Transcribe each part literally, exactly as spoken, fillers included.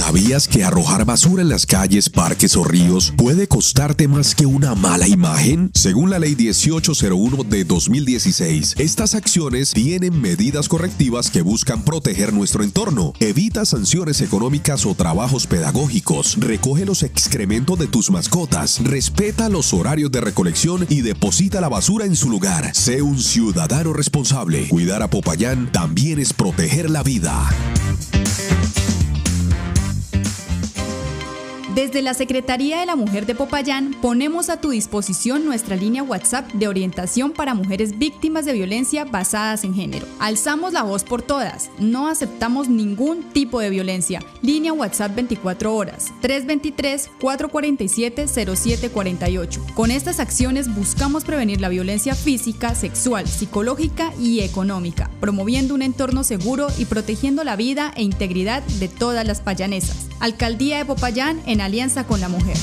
¿Sabías que arrojar basura en las calles, parques o ríos puede costarte más que una mala imagen? Según la Ley dieciocho cero uno de dos mil dieciséis, estas acciones tienen medidas correctivas que buscan proteger nuestro entorno. Evita sanciones económicas o trabajos pedagógicos. Recoge los excrementos de tus mascotas. Respeta los horarios de recolección y deposita la basura en su lugar. Sé un ciudadano responsable. Cuidar a Popayán también es proteger la vida. Desde la Secretaría de la Mujer de Popayán ponemos a tu disposición nuestra línea WhatsApp de orientación para mujeres víctimas de violencia basadas en género. Alzamos la voz por todas, no aceptamos ningún tipo de violencia. Línea WhatsApp veinticuatro horas, tres dos tres, cuatro cuatro siete, cero siete cuatro ocho. Con estas acciones buscamos prevenir la violencia física, sexual, psicológica y económica, promoviendo un entorno seguro y protegiendo la vida e integridad de todas las payanesas. Alcaldía de Popayán en alianza con la mujer.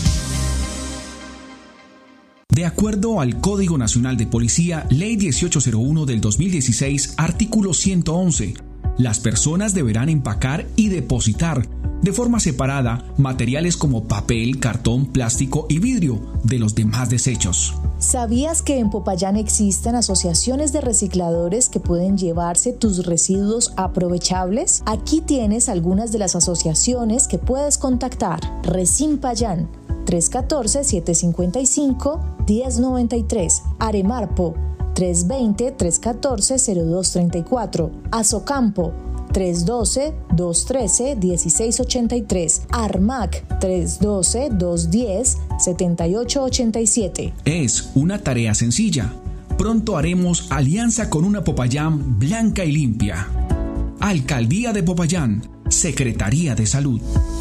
De acuerdo al Código Nacional de Policía, Ley dieciocho cero uno del dos mil dieciséis, artículo ciento once, las personas deberán empacar y depositar de forma separada materiales como papel, cartón, plástico y vidrio de los demás desechos. ¿Sabías que en Popayán existen asociaciones de recicladores que pueden llevarse tus residuos aprovechables? Aquí tienes algunas de las asociaciones que puedes contactar. Resimpayán, tres uno cuatro, siete cinco cinco, uno cero nueve tres. Aremarpo, tres dos cero, tres uno cuatro, cero dos tres cuatro. Azocampo, tres uno dos, dos uno tres, uno seis ocho tres. Armac, tres uno dos, dos uno cero, siete ocho ocho siete. Es una tarea sencilla. Pronto haremos alianza con una Popayán blanca y limpia. Alcaldía de Popayán, Secretaría de Salud.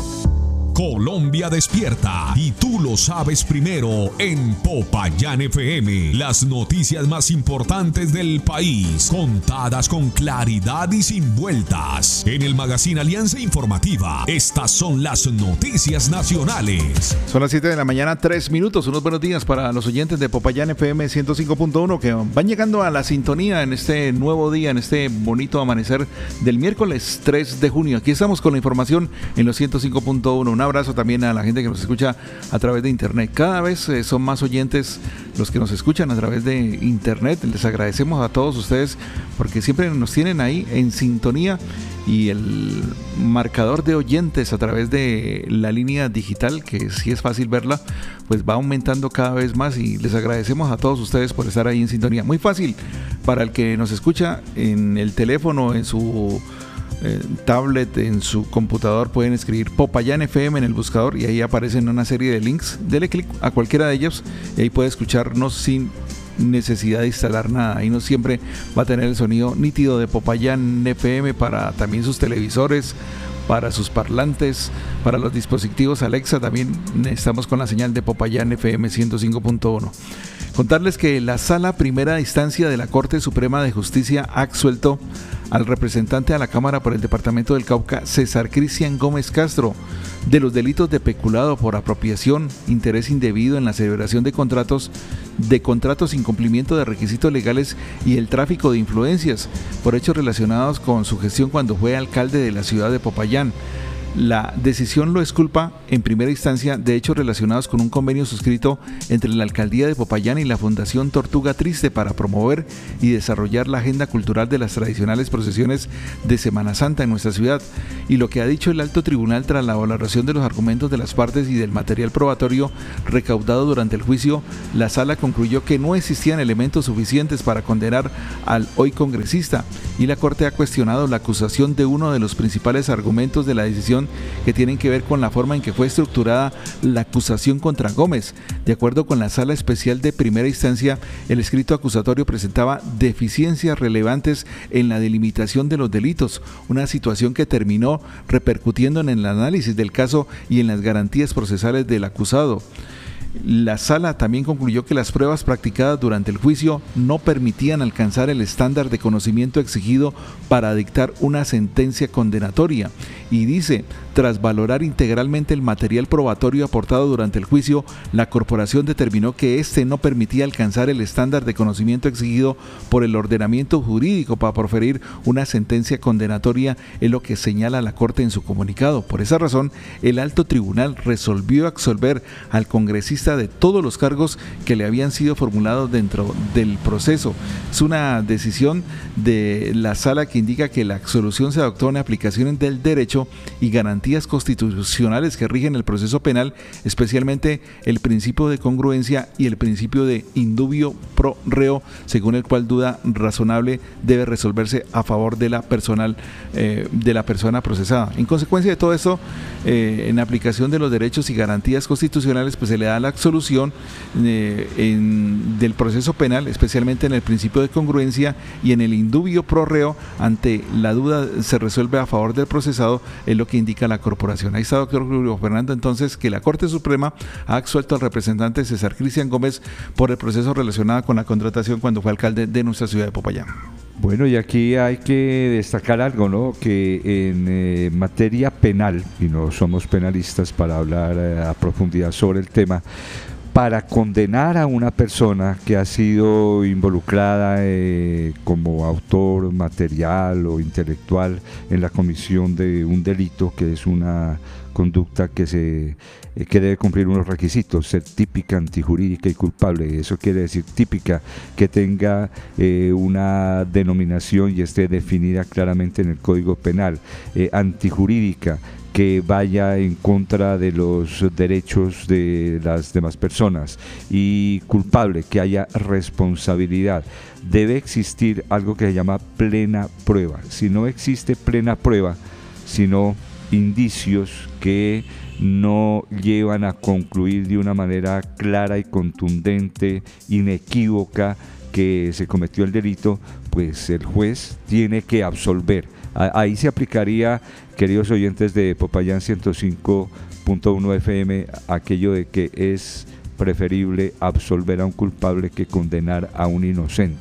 Colombia despierta y tú lo sabes primero en Popayán F M. Las noticias más importantes del país, contadas con claridad y sin vueltas. En el magazine Alianza Informativa, estas son las noticias nacionales. Son las siete de la mañana, tres minutos. Unos buenos días para los oyentes de Popayán F M ciento cinco punto uno que van llegando a la sintonía en este nuevo día, en este bonito amanecer del miércoles tres de junio. Aquí estamos con la información en los ciento cinco punto uno. Un abrazo también a la gente que nos escucha a través de internet. Cada vez eh, son más oyentes los que nos escuchan a través de internet. Les agradecemos a todos ustedes porque siempre nos tienen ahí en sintonía, y el marcador de oyentes a través de la línea digital, que sí es fácil verla, pues va aumentando cada vez más, y les agradecemos a todos ustedes por estar ahí en sintonía. Muy fácil para el que nos escucha en el teléfono, en su Eh, tablet, en su computador, pueden escribir Popayán F M en el buscador y ahí aparecen una serie de links. Dele clic a cualquiera de ellos y ahí puede escucharnos sin necesidad de instalar nada. Ahí no siempre va a tener el sonido nítido de Popayán F M para también sus televisores, para sus parlantes, para los dispositivos Alexa. También estamos con la señal de Popayán F M ciento cinco punto uno. Contarles que la Sala Primera Instancia de la Corte Suprema de Justicia ha absuelto al representante a la Cámara por el Departamento del Cauca, César Cristian Gómez Castro, de los delitos de peculado por apropiación, interés indebido en la celebración de contratos, de contratos sin cumplimiento de requisitos legales y el tráfico de influencias, por hechos relacionados con su gestión cuando fue alcalde de la ciudad de Popayán. La decisión lo exculpa en primera instancia de hechos relacionados con un convenio suscrito entre la Alcaldía de Popayán y la Fundación Tortuga Triste para promover y desarrollar la agenda cultural de las tradicionales procesiones de Semana Santa en nuestra ciudad. Y lo que ha dicho el alto tribunal tras la valoración de los argumentos de las partes y del material probatorio recaudado durante el juicio, la sala concluyó que no existían elementos suficientes para condenar al hoy congresista, y la Corte ha cuestionado la acusación de uno de los principales argumentos de la decisión, que tienen que ver con la forma en que fue estructurada la acusación contra Gómez. De acuerdo con la Sala Especial de Primera Instancia, el escrito acusatorio presentaba deficiencias relevantes en la delimitación de los delitos, una situación que terminó repercutiendo en el análisis del caso y en las garantías procesales del acusado. La sala también concluyó que las pruebas practicadas durante el juicio no permitían alcanzar el estándar de conocimiento exigido para dictar una sentencia condenatoria, y dice: tras valorar integralmente el material probatorio aportado durante el juicio, la corporación determinó que este no permitía alcanzar el estándar de conocimiento exigido por el ordenamiento jurídico para proferir una sentencia condenatoria, es lo que señala la Corte en su comunicado. Por esa razón, el alto tribunal resolvió absolver al congresista de todos los cargos que le habían sido formulados dentro del proceso. Es una decisión de la sala que indica que la absolución se adoptó en aplicación del derecho y garantías constitucionales que rigen el proceso penal, especialmente el principio de congruencia y el principio de indubio pro reo, según el cual duda razonable debe resolverse a favor de la personal eh, de la persona procesada. En consecuencia de todo esto, eh, en aplicación de los derechos y garantías constitucionales, pues se le da la absolución eh, en, del proceso penal, especialmente en el principio de congruencia y en el indubio pro reo. Ante la duda se resuelve a favor del procesado, es lo que indica la corporación. Ahí está, doctor Julio Fernando, entonces, que la Corte Suprema ha absuelto al representante César Cristian Gómez por el proceso relacionado con la contratación cuando fue alcalde de nuestra ciudad de Popayán. Bueno, y aquí hay que destacar algo, ¿no? Que en eh, materia penal, y no somos penalistas para hablar eh, a profundidad sobre el tema, para condenar a una persona que ha sido involucrada eh, como autor material o intelectual en la comisión de un delito, que es una conducta que se eh, que debe cumplir unos requisitos: ser típica, antijurídica y culpable. Eso quiere decir típica, que tenga eh, una denominación y esté definida claramente en el Código Penal. Eh, antijurídica, que vaya en contra de los derechos de las demás personas, y culpable, que haya responsabilidad. Debe existir algo que se llama plena prueba. Si no existe plena prueba, sino indicios que no llevan a concluir de una manera clara y contundente, inequívoca, que se cometió el delito, pues el juez tiene que absolver. Ahí se aplicaría, queridos oyentes de Popayán ciento cinco punto uno F M, aquello de que es preferible absolver a un culpable que condenar a un inocente.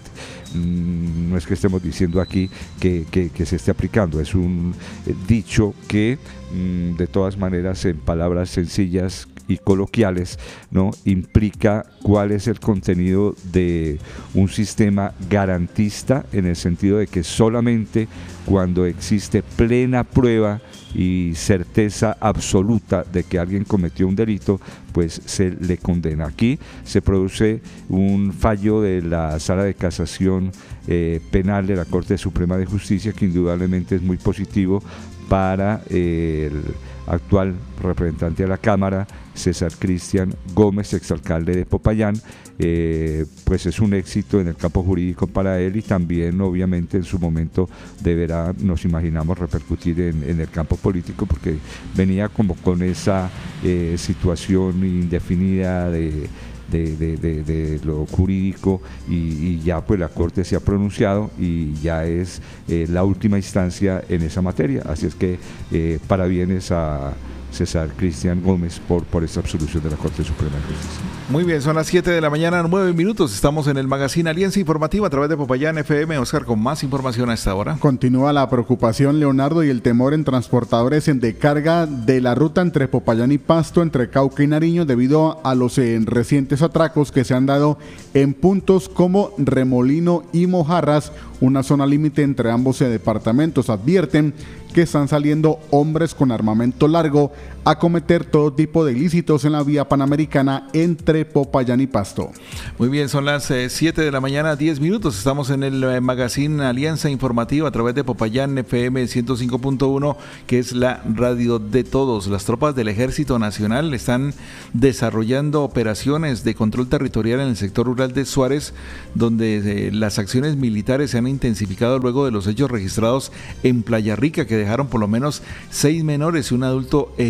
No es que estemos diciendo aquí que, que, que se esté aplicando, es un dicho que de todas maneras, en palabras sencillas y coloquiales, ¿no?, implica cuál es el contenido de un sistema garantista, en el sentido de que solamente cuando existe plena prueba y certeza absoluta de que alguien cometió un delito, pues se le condena. Aquí se produce un fallo de la Sala de Casación eh, Penal de la Corte Suprema de Justicia, que indudablemente es muy positivo para eh, el actual representante de la Cámara, César Cristian Gómez, exalcalde de Popayán. Eh, pues es un éxito en el campo jurídico para él, y también obviamente en su momento deberá, nos imaginamos, repercutir en, en el campo político, porque venía como con esa eh, situación indefinida de De, de, de, de lo jurídico, y, y ya pues la Corte se ha pronunciado y ya es eh, la última instancia en esa materia. Así es que eh, parabienes a César Cristian Gómez por, por esta absolución de la Corte Suprema de Justicia. Muy bien, son las siete de la mañana, nueve minutos. Estamos en el Magazine Alianza Informativa a través de Popayán F M. Oscar, con más información a esta hora. Continúa la preocupación, Leonardo, y el temor en transportadores en de carga de la ruta entre Popayán y Pasto, entre Cauca y Nariño, debido a los eh, recientes atracos que se han dado en puntos como Remolino y Mojarras, una zona límite entre ambos eh, departamentos. Advierten que están saliendo hombres con armamento largo a cometer todo tipo de ilícitos en la vía panamericana entre Popayán y Pasto. Muy bien, son las siete eh, de la mañana, diez minutos. Estamos en el eh, Magazine Alianza Informativa a través de Popayán F M ciento cinco punto uno, que es la radio de todos. Las tropas del Ejército Nacional están desarrollando operaciones de control territorial en el sector rural de Suárez, donde eh, las acciones militares se han intensificado luego de los hechos registrados en Playa Rica, que dejaron por lo menos seis menores y un adulto herido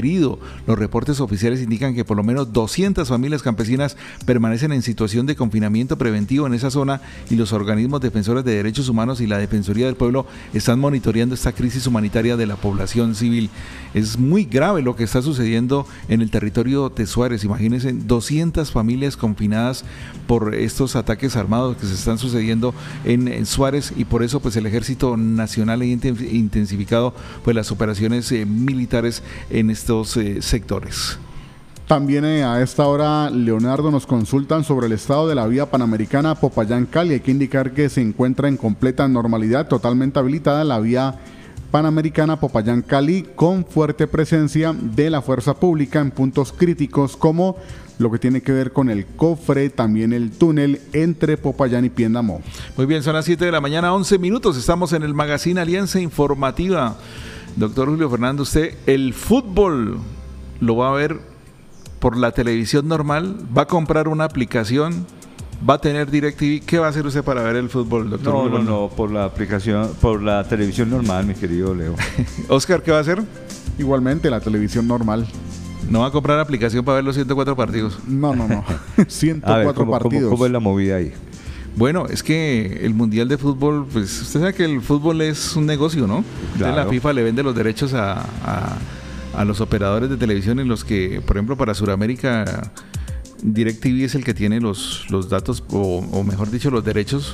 herido. Los reportes oficiales indican que por lo menos doscientas familias campesinas permanecen en situación de confinamiento preventivo en esa zona y los organismos defensores de derechos humanos y la Defensoría del Pueblo están monitoreando esta crisis humanitaria de la población civil. Es muy grave lo que está sucediendo en el territorio de Suárez. Imagínense, doscientas familias confinadas por estos ataques armados que se están sucediendo en, en Suárez, y por eso pues el Ejército Nacional ha intensificado pues las operaciones eh, militares en estos eh, sectores. También eh, a esta hora, Leonardo, nos consultan sobre el estado de la vía panamericana Popayán-Cali. Hay que indicar que se encuentra en completa normalidad, totalmente habilitada la vía panamericana Popayán-Cali, con fuerte presencia de la fuerza pública en puntos críticos como lo que tiene que ver con el cofre, también el túnel entre Popayán y Piendamó. Muy bien, son las siete de la mañana, once minutos, estamos en el Magazine Alianza Informativa. Doctor Julio Fernando, usted el fútbol lo va a ver por la televisión normal, va a comprar una aplicación, va a tener DirecTV. ¿Qué va a hacer usted para ver el fútbol, doctor? No, no, no, por la aplicación, por la televisión normal, mi querido Leo. Oscar, ¿qué va a hacer? Igualmente, la televisión normal. ¿No va a comprar aplicación para ver los ciento cuatro partidos? No, no, no. ciento cuatro a ver, ¿cómo, partidos. ¿cómo, ¿Cómo es la movida ahí? Bueno, es que el Mundial de Fútbol, pues usted sabe que el fútbol es un negocio, ¿no? Claro. Entonces la FIFA le vende los derechos a... a a los operadores de televisión, en los que, por ejemplo, para Sudamérica, DirecTV es el que tiene los, los datos, o, o mejor dicho, los derechos.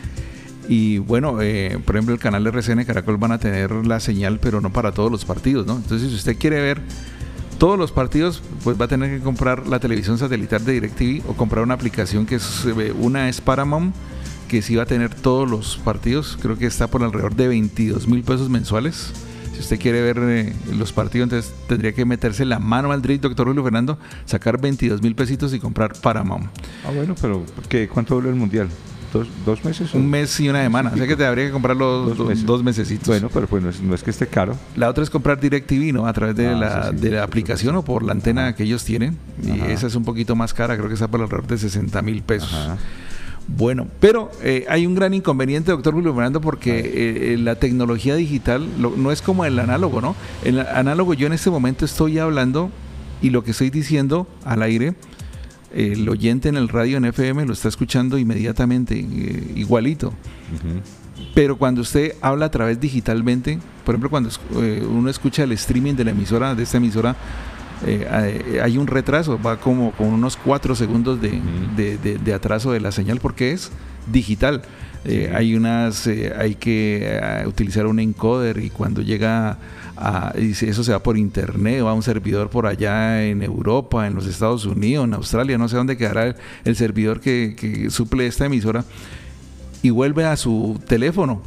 Y bueno, eh, por ejemplo, el canal R C N Caracol van a tener la señal, pero no para todos los partidos, ¿no? Entonces, si usted quiere ver todos los partidos, pues va a tener que comprar la televisión satelital de DirecTV o comprar una aplicación que es, una es Paramount, que sí va a tener todos los partidos. Creo que está por alrededor de veintidós mil pesos mensuales. Si usted quiere ver eh, los partidos, entonces tendría que meterse la mano al drill, doctor Julio Fernando, sacar veintidós mil pesitos y comprar Paramount. Ah, bueno, pero ¿qué, ¿cuánto dura el Mundial? ¿Dos, dos meses? Un mes y una semana. O sea que te habría que comprar los dos, meses. dos mesecitos. Bueno, pero pues no es, no es que esté caro. La otra es comprar DirecTV, ¿no? A través de, ah, la, sí, sí, de la aplicación o por la antena Ajá. que ellos tienen. Y Ajá. esa es un poquito más cara, creo que está por alrededor de sesenta mil pesos. Ajá. Bueno, pero eh, hay un gran inconveniente, doctor Julio Fernando, porque eh, la tecnología digital lo, no es como el análogo, ¿no? El análogo, yo en este momento estoy hablando y lo que estoy diciendo al aire, eh, el oyente en el radio en F M lo está escuchando inmediatamente, eh, igualito. Uh-huh. Pero cuando usted habla a través digitalmente, por ejemplo, cuando eh, uno escucha el streaming de la emisora, de esta emisora, Eh, hay un retraso, va como con unos cuatro segundos de, uh-huh. de, de, de atraso de la señal, porque es digital. Eh, sí. Hay unas, eh, hay que eh, utilizar un encoder, y cuando llega a, y eso se va por internet, va a un servidor por allá en Europa, en los Estados Unidos, en Australia, no sé dónde quedará el, el servidor que, que suple esta emisora, y vuelve a su teléfono.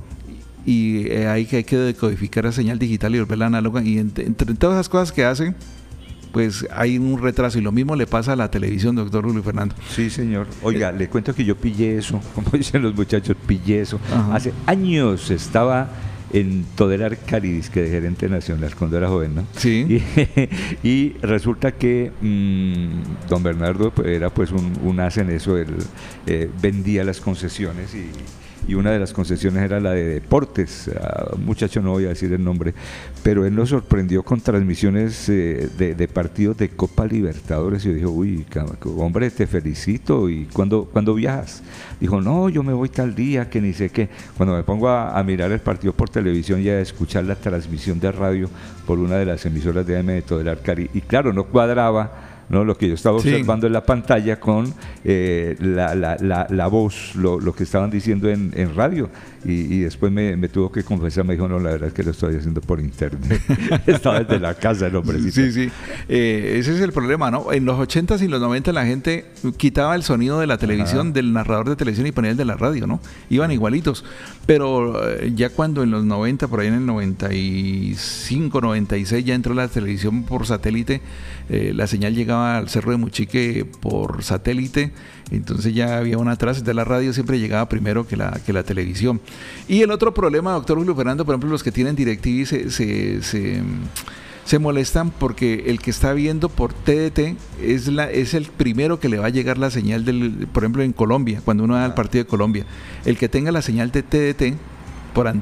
Y eh, hay, que, hay que decodificar la señal digital y volverla análoga, y entre, entre todas esas cosas que hacen, pues hay un retraso, y lo mismo le pasa a la televisión, doctor Julio Fernando. Sí, señor. Oiga, eh, le cuento que yo pillé eso, como dicen los muchachos, pillé eso. Ajá. Hace años estaba en Todelar Cali, que de gerente nacional, cuando era joven, ¿no? Sí. Y, y resulta que mmm, don Bernardo era pues un, un as en eso, él eh, vendía las concesiones, y y una de las concesiones era la de deportes, uh, muchacho, no voy a decir el nombre, pero él nos sorprendió con transmisiones eh, de, de partidos de Copa Libertadores, y yo dije, uy, hombre, te felicito. ¿Y cuándo, cuándo viajas? Dijo, no, yo me voy tal día, que ni sé qué. Cuando me pongo a, a mirar el partido por televisión y a escuchar la transmisión de radio por una de las emisoras de A M de Todelar Cari, y claro, no cuadraba, ¿no? Lo que yo estaba observando sí. en la pantalla con eh, la, la, la, la voz, lo, lo que estaban diciendo en, en radio, y, y después me, me tuvo que confesar, me dijo, no, la verdad es que lo estoy haciendo por internet. Estaba desde la casa el hombrecito. Sí, sí, eh, ese es el problema, ¿no? En los ochentas y los noventas la gente quitaba el sonido de la televisión, Ajá. del narrador de televisión, y ponía el de la radio, ¿no? Iban igualitos, pero eh, ya cuando en los noventa, por ahí en el noventa y cinco, noventa y seis, ya entró la televisión por satélite, eh, la señal llegaba al Cerro de Muchique por satélite, entonces ya había un atraso, de la radio siempre llegaba primero que la, que la televisión. Y el otro problema, doctor Julio Fernando, por ejemplo, los que tienen DirecTV se, se, se, se molestan porque el que está viendo por T D T es, la, es el primero que le va a llegar la señal, del, por ejemplo, en Colombia, cuando uno va al partido de Colombia. El que tenga la señal de T D T por